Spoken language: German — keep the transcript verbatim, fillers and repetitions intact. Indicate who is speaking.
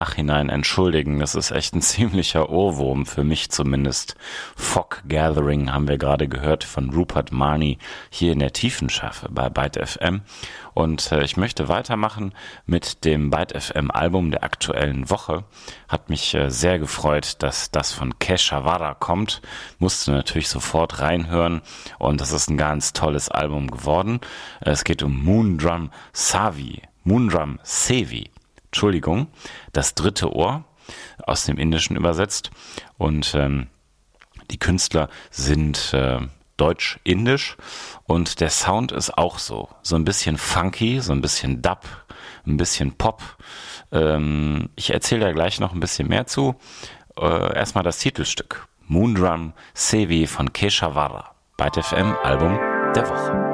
Speaker 1: Nachhinein entschuldigen. Das ist echt ein ziemlicher Ohrwurm, für mich zumindest. Fog Gathering haben wir gerade gehört von Rupert Marney hier in der Tiefenschärfe bei Byte F M. Und äh, ich möchte weitermachen mit dem Byte F M Album der aktuellen Woche. Hat mich äh, sehr gefreut, dass das von Keshavara kommt. Musste natürlich sofort reinhören und das ist ein ganz tolles Album geworden. Es geht um Moondrum Savi. Moondrum Sevi. Entschuldigung, das dritte Ohr, aus dem Indischen übersetzt. Und ähm, die Künstler sind äh, deutsch-indisch und der Sound ist auch so. So ein bisschen funky, so ein bisschen Dub, ein bisschen Pop. Ähm, ich erzähle da gleich noch ein bisschen mehr zu. Äh, erstmal das Titelstück. Moondrum Sevi von Keshavara. Byte F M Album der Woche.